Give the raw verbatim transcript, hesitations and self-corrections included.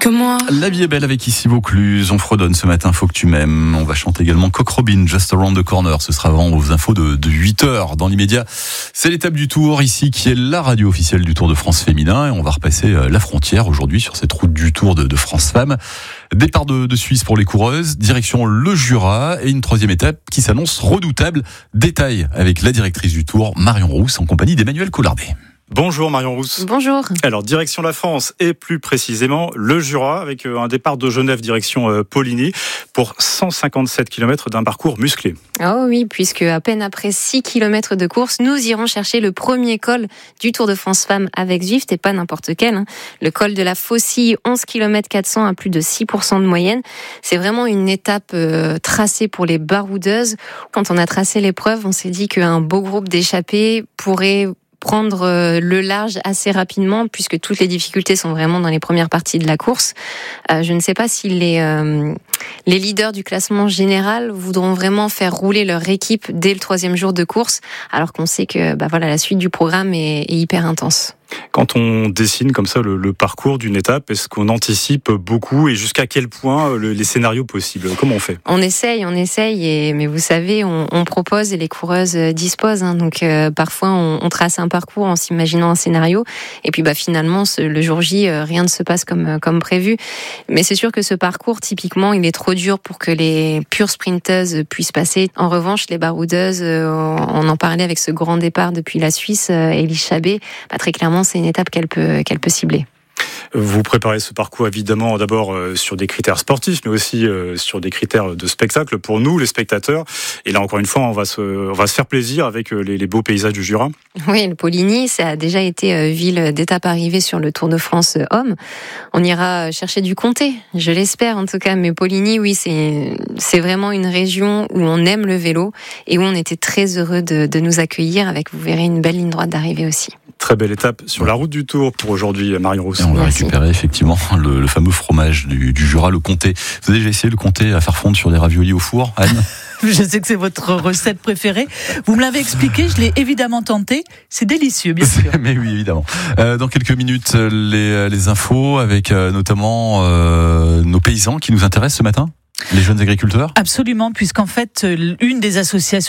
que moi. La vie est belle avec Ici Vaucluse. On fredonne ce matin, Faut que tu m'aimes. On va chanter également Coq Robin, Just Around the Corner. Ce sera avant aux infos de, de huit heures. Dans l'immédiat, c'est l'étape du Tour ici qui est la radio officielle du Tour de France féminin. Et on va repasser la frontière aujourd'hui sur cette route du Tour de, de France Femmes. Départ de, de Suisse pour les coureuses, direction le Jura et une troisième étape qui s'annonce redoutable. Détail avec la directrice du Tour, Marion Rousse, en compagnie d'Emmanuel Collardet. Bonjour Marion Rousse. Bonjour. Alors direction la France et plus précisément le Jura avec un départ de Genève direction Poligny pour cent cinquante-sept kilomètres d'un parcours musclé. Oh oui, puisque à peine après six kilomètres de course, nous irons chercher le premier col du Tour de France Femmes avec Zwift et pas n'importe quel. Hein. Le col de la Faucille, onze kilomètres quatre cents à plus de six pour cent de moyenne. C'est vraiment une étape euh, tracée pour les baroudeuses. Quand on a tracé l'épreuve, on s'est dit qu'un beau groupe d'échappées pourrait prendre le large assez rapidement puisque toutes les difficultés sont vraiment dans les premières parties de la course. Euh, je ne sais pas si les, euh, les leaders du classement général voudront vraiment faire rouler leur équipe dès le troisième jour de course alors qu'on sait que bah voilà, la suite du programme est, est hyper intense. Quand on dessine comme ça le, le parcours d'une étape, est-ce qu'on anticipe beaucoup et jusqu'à quel point le, les scénarios possibles? Comment on fait? On essaye, on essaye, et, mais vous savez, on, on propose et les coureuses disposent. Hein, donc euh, parfois on, on trace un parcours en s'imaginant un scénario, et puis bah finalement ce, le jour J, euh, rien ne se passe comme comme prévu. Mais c'est sûr que ce parcours, typiquement, il est trop dur pour que les pures sprinteuses puissent passer. En revanche, les baroudeuses, euh, on en parlait avec ce grand départ depuis la Suisse, euh, Elie Chabet, bah, très clairement, c'est une étape qu'elle peut, qu'elle peut cibler. Vous préparez ce parcours évidemment d'abord euh, sur des critères sportifs, mais aussi euh, sur des critères de spectacle pour nous, les spectateurs. Et là, encore une fois, on va se, on va se faire plaisir avec euh, les, les beaux paysages du Jura. Oui, le Poligny, ça a déjà été euh, ville d'étape arrivée sur le Tour de France euh, Hommes. On ira chercher du comté, je l'espère en tout cas. Mais Poligny, oui, c'est, c'est vraiment une région où on aime le vélo et où on était très heureux de, de nous accueillir avec, vous verrez, une belle ligne droite d'arrivée aussi. Très belle étape sur la route du Tour pour aujourd'hui, Marion Rousse. Et on va Merci. récupérer effectivement le, le fameux fromage du, du Jura, le comté. Vous avez déjà essayé le comté à faire fondre sur des raviolis au four, Anne? Je sais que c'est votre recette préférée. Vous me l'avez expliqué, je l'ai évidemment tenté. C'est délicieux, bien sûr. Mais oui, évidemment. Euh, dans quelques minutes, les, les infos avec euh, notamment euh, nos paysans qui nous intéressent ce matin, les jeunes agriculteurs. Absolument, puisqu'en fait, une des associations